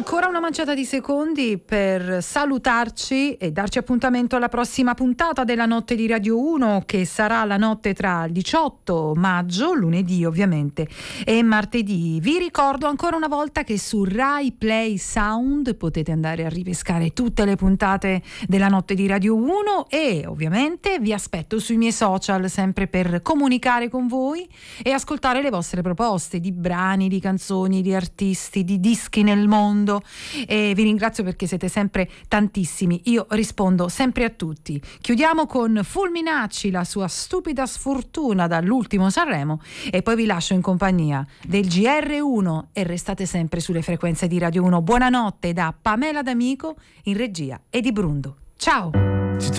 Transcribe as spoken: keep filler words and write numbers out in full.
Ancora una manciata di secondi per salutarci e darci appuntamento alla prossima puntata della Notte di Radio uno, che sarà la notte tra il diciotto maggio, lunedì ovviamente, e martedì. Vi ricordo ancora una volta che su Rai Play Sound potete andare a ripescare tutte le puntate della Notte di Radio uno e ovviamente vi aspetto sui miei social sempre per comunicare con voi e ascoltare le vostre proposte di brani, di canzoni, di artisti, di dischi nel mondo. E vi ringrazio perché siete sempre tantissimi, io rispondo sempre a tutti. Chiudiamo con Fulminacci, la sua stupida sfortuna dall'ultimo Sanremo, e poi vi lascio in compagnia del G R uno e restate sempre sulle frequenze di Radio uno. Buonanotte da Pamela D'Amico in regia e di Brundo. Ciao!